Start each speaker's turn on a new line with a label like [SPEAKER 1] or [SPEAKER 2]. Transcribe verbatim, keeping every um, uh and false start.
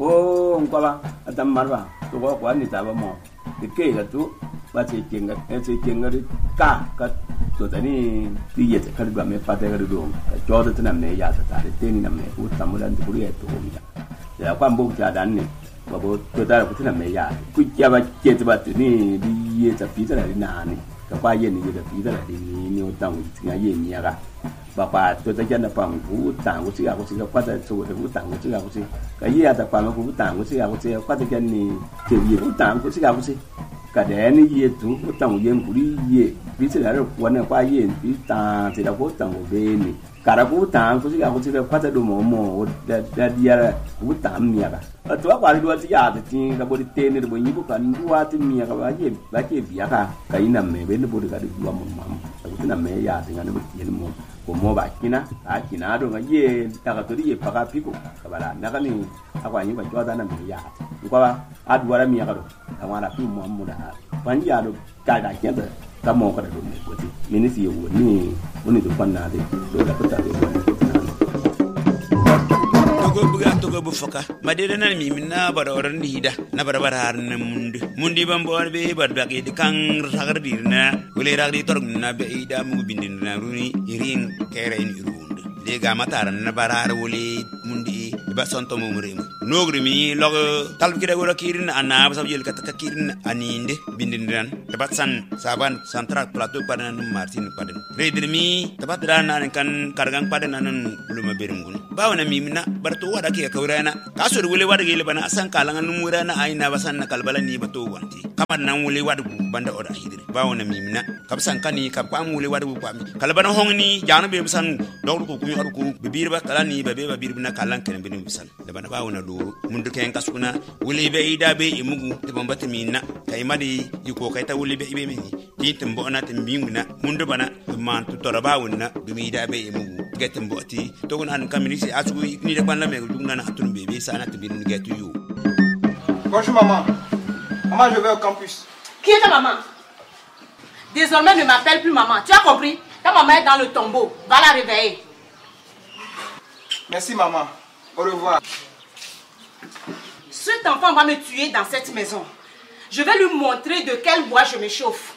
[SPEAKER 1] Oh, ngwa atam marwa. To ko ko ni ta ba mo. De ke ga tu ba che kenga e che kenga ri ka ka to tani ti ye ka ri ba me pa te ga ri do. Jo de tana me ya ta ta de ni na me ku tam ran tu ri e to mi ya. Ya kwa mbo cha dan ni. Ba bo to ta ku tana me ya. Ku ya ba che ba tu ni bi ye ta pi ta ri na ni. Ka kwa ye ni ye ta pi ta ri ni ni o tang ti ga ye ni ya ga. Bà bà tôi thấy chân là phòng vũ tàng của chị à của chị qua tới số thì vũ tàng của chị à của chị cái gì à tập phòng của vũ tàng của chị à của chị qua tới chân thì thì gì vũ tàng của chị à của chị cả đẻ này gì chú vũ tàng của dân của đi gì ví dụ là quần này qua gì ví tàng thì là vũ tàng của bên này cả là vũ tàng của chị à của chị qua tới đồ mồ mồ đã đã đi ra vũ tàng mía cả ở chỗ qua đi đua chị à thì cái body tên này body như bữa cần đua thì mía cả vậy vậy cái việc cả cái nằm mẹ bên nó body cả được đua mồm mồm cái nằm mẹ ya thì nó bị gì mồm como ba kina a kina do ngaye taka to die paka piko kabala nakani akwa nyi ba jwada na me ya kwa adwara mi yakado amara fi mu amuda ban ya do ka da kenta ka mo ka do me koti minisi yo ni woni do panna de do da ta do
[SPEAKER 2] togo buga togo bu foka madede nan mi minna bara oran hida na bara bara har na mundi mundi bam bo be bar bagi de kan ragar dirna wele ragdi torg na be ida mu bindin na runi irin kere in irunde de ga matar na bara har wele mundi ba sonto mo mure nogri mi log talb kida gora kirin ana ba sabjel kat kirin aninde bindin dan tabat san saban santral plateau padan martin padan redir mi tabat dana kan kargang padan nan buluma berungun bawna mi minna barto wada ke kawrana kasur wule wada gele bana asan kalangan numurana aina basan na kalbala ni bato wanti kaman nan wule wada bu banda oda hidri bawna mi minna kabsan kani kab kwam wule wada bu kwami kalbana hongni janu be basan dawru ko kumi adu ko bibir ba kalani be be bibir bina kalan ken bin bisan da bana bawna do mundu ken kasuna wule be ida be imugu de bombata minna kay madi yiko kay ta wule be ibe mini titim bo na timbinguna mundu bana man tu torabawna dumi ida be imugu getem boti to gon an kamini si asugo ni de banla me dugna na atun bébé sana tibin getu you.
[SPEAKER 3] Bonjour maman. Maman, je vais au campus.
[SPEAKER 4] Qui est ta maman? Désormais ne m'appelle plus maman. Tu as compris? Ta maman est dans le tombeau. Va la réveiller.
[SPEAKER 3] Merci maman. Au revoir.
[SPEAKER 4] Cet enfant va me tuer dans cette maison. Je vais lui montrer de quel bois je me chauffe.